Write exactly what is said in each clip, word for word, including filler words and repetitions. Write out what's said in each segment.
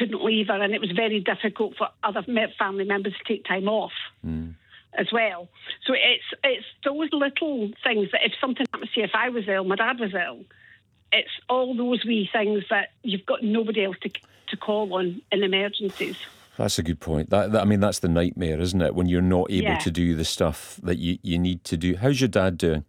couldn't leave her, and it was very difficult for other family members to take time off mm. as well. So it's it's those little things that if something happened to see if I was ill, my dad was ill, it's all those wee things that you've got nobody else to to call on in emergencies. That's a good point. That, that I mean, that's the nightmare, isn't it? When you're not able yeah. to do the stuff that you, you need to do. How's your dad doing?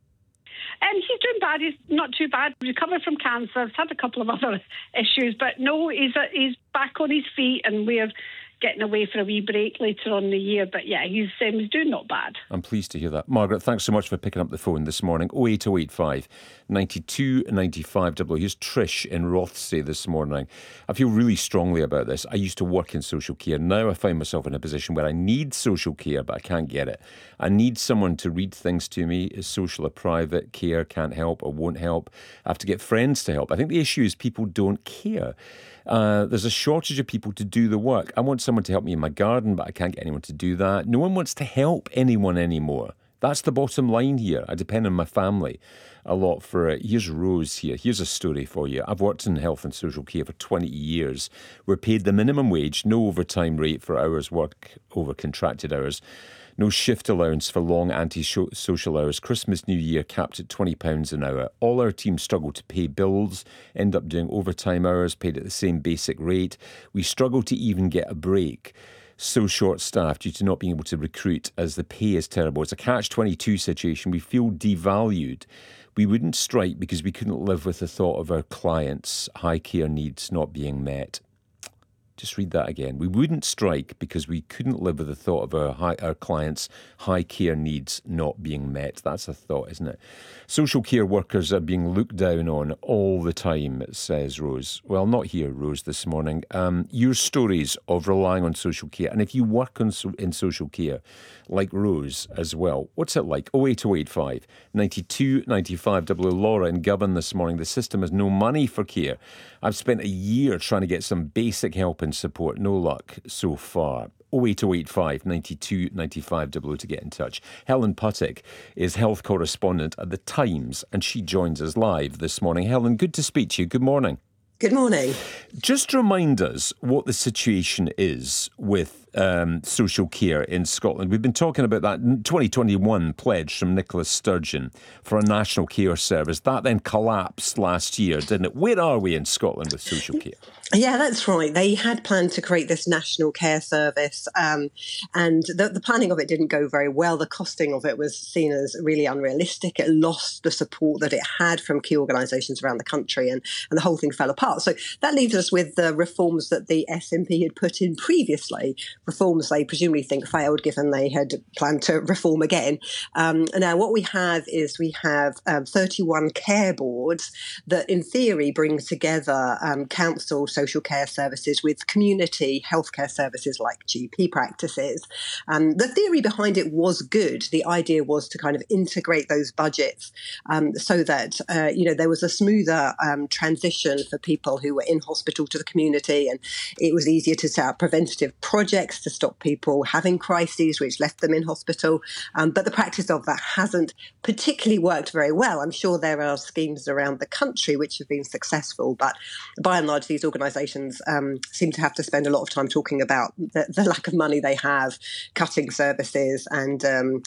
Um, he's doing bad. He's not too bad. He's recovered from cancer. He's had a couple of other issues, but no, he's uh, he's back on his feet, and we're getting away for a wee break later on in the year. But yeah, he's, um, he's doing not bad. I'm pleased to hear that. Margaret, thanks so much for picking up the phone this morning. oh eight oh eight five, nine two nine five double oh. Here's Trish in Rothesay this morning. I feel really strongly about this. I used to work in social care. Now I find myself in a position where I need social care, but I can't get it. I need someone to read things to me. Is social or private? Care can't help or won't help. I have to get friends to help. I think the issue is people don't care. Uh, there's a shortage of people to do the work. I want someone to help me in my garden, but I can't get anyone to do that. No one wants to help anyone anymore. That's the bottom line here. I depend on my family a lot for it. Here's Rose here. Here's a story for you. I've worked in health and social care for twenty years. We're paid the minimum wage, no overtime rate for hours work over contracted hours. No shift allowance for long anti-social hours. Christmas, New Year capped at twenty pounds an hour. All our teams struggle to pay bills, end up doing overtime hours paid at the same basic rate. We struggle to even get a break. So short-staffed due to not being able to recruit as the pay is terrible. It's a catch twenty-two situation. We feel devalued. We wouldn't strike because we couldn't live with the thought of our clients' high care needs not being met. Just read that again. We wouldn't strike because we couldn't live with the thought of our high, our clients' high care needs not being met. That's a thought, isn't it? Social care workers are being looked down on all the time, says Rose. Well, not here, Rose, this morning. Um, your stories of relying on social care, and if you work on so, in social care, like Rose as well, what's it like? oh eight oh eight five, nine two nine five double oh. Laura in Govan this morning. The system has no money for care. I've spent a year trying to get some basic help and support. No luck so far. oh eight oh eight five, nine two nine five double oh to get in touch. Helen Puttick is health correspondent at The Times, and she joins us live this morning. Helen, good to speak to you. Good morning. Good morning. Just remind us what the situation is with um, social care in Scotland. We've been talking about that twenty twenty-one pledge from Nicola Sturgeon for a national care service. That then collapsed last year, didn't it? Where are we in Scotland with social care? Yeah, that's right. They had planned to create this national care service, um, and the, the planning of it didn't go very well. The costing of it was seen as really unrealistic. It lost the support that it had from key organisations around the country, and, and the whole thing fell apart. So that leaves us with the reforms that the S N P had put in previously, reforms they presumably think failed given they had planned to reform again. Um, and now what we have is we have um, thirty-one care boards that in theory bring together um, council social care services with community healthcare services like G P practices. Um, the theory behind it was good. The idea was to kind of integrate those budgets um, so that, uh, you know, there was a smoother um, transition for people who were in hospital to the community, and it was easier to set up preventative projects to stop people having crises which left them in hospital. Um, but the practice of that hasn't particularly worked very well. I'm sure there are schemes around the country which have been successful, but by and large, these organisations um, seem to have to spend a lot of time talking about the, the lack of money they have, cutting services, and um,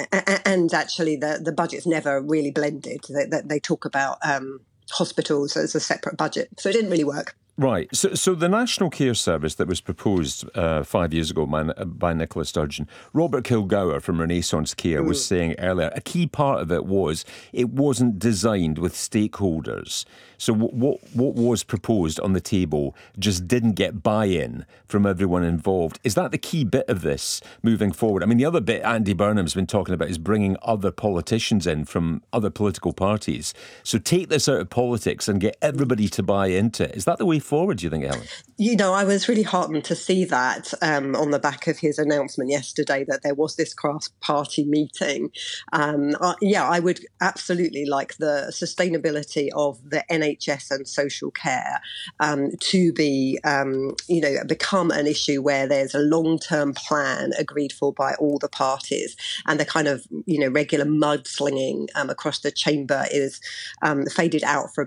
and actually the, the budget's never really blended. They, they talk about um, hospitals as a separate budget, so it didn't really work. Right. So so the National Care Service that was proposed uh, five years ago by, by Nicola Sturgeon, Robert Kilgour from Renaissance Care was saying earlier, a key part of it was it wasn't designed with stakeholders. So what, what what was proposed on the table just didn't get buy-in from everyone involved. Is that the key bit of this moving forward? I mean, the other bit Andy Burnham's been talking about is bringing other politicians in from other political parties. So take this out of politics and get everybody to buy into it. Is that the way forward, do you think, Helen? You know, I was really heartened to see that um, on the back of his announcement yesterday that there was this cross-party meeting. Um, uh, yeah, I would absolutely like the sustainability of the N H S and social care um, to be, um, you know, become an issue where there's a long-term plan agreed for by all the parties, and the kind of, you know, regular mudslinging um, across the chamber is um, faded out for a